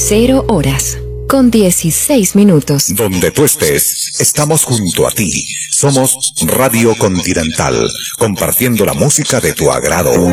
0:16. Donde tú estés, estamos junto a ti. Somos Radio Continental, compartiendo la música de tu agrado.